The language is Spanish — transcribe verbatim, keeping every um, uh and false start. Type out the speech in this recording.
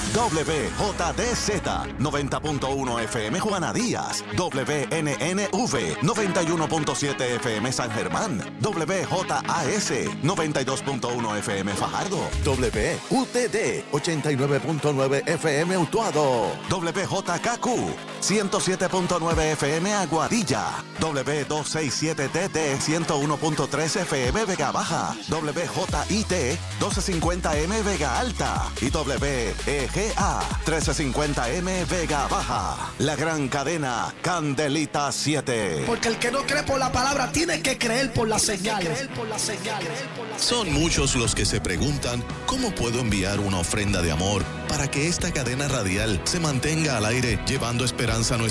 W J D Z noventa punto uno F M Juana Díaz, W N N V noventa y uno punto siete F M San Germán, W J A S noventa y dos punto uno F M Fajardo, W U T D ochenta y nueve punto nueve F M Utuado, W J K Q ciento siete punto nueve F M Aguadilla, W doscientos sesenta y siete T T ciento uno punto tres F M Vega Baja, W J I T doce cincuenta M Vega Alta y W E G A trece cincuenta M Vega Baja. La gran cadena Candelita siete. Porque el que no cree por la palabra tiene que creer por las señales. Son muchos los que se preguntan cómo puedo enviar una ofrenda de amor para que esta cadena radial se mantenga al aire llevando esperanza a nuestra